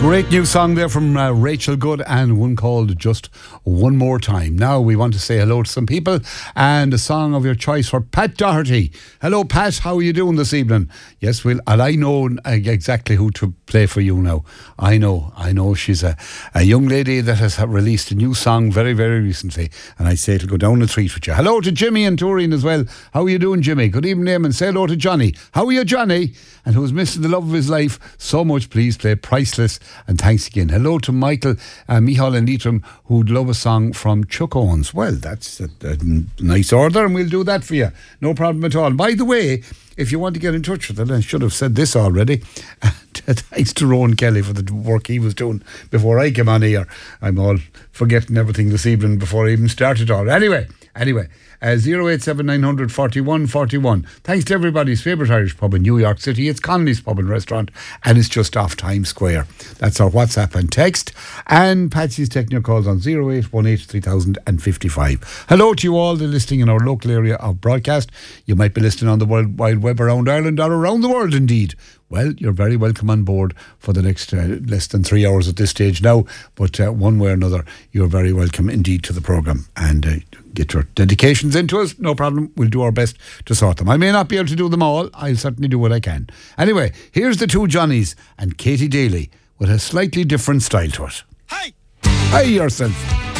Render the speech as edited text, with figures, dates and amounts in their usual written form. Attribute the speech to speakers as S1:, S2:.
S1: Great new song there from Rachel Good, and one called Just One More Time. Now we want to say hello to some people, and a song of your choice for Pat Doherty. Hello Pat, how are you doing this evening? Yes, and I know exactly who to play for you now. I know she's a young lady that has released a new song very, very recently, and I say it'll go down a treat with you. Hello to Jimmy and Toreen as well. How are you doing, Jimmy? Good evening, and say hello to Johnny. How are you, Johnny? And who's missing the love of his life so much, please play Priceless. And thanks again. Hello to Michael, Michal and Leitrim, who'd love a song from Chuck Owens. Well, that's a nice order, and we'll do that for you. No problem at all. By the way, if you want to get in touch with it, I should have said this already. Thanks to Rowan Kelly for the work he was doing before I came on here. I'm all forgetting everything this evening before I even started all. Anyway, 087 900 41 41. Thanks to everybody's favourite Irish pub in New York City. It's Connolly's Pub and Restaurant, and it's just off Times Square. That's our WhatsApp and text. And Patsy's taking your calls on 0818 3055. Hello to you all that are listening in our local area of broadcast. You might be listening on the World Wide Web around Ireland or around the world indeed. Well, you're very welcome on board for the next less than 3 hours at this stage now, but one way or another, you're very welcome indeed to the programme. And get your dedications into us, no problem. We'll do our best to sort them. I may not be able to do them all. I'll certainly do what I can. Anyway, here's the two Johnnies and Katie Daly with a slightly different style to it.
S2: Hey!
S1: Hey yourself.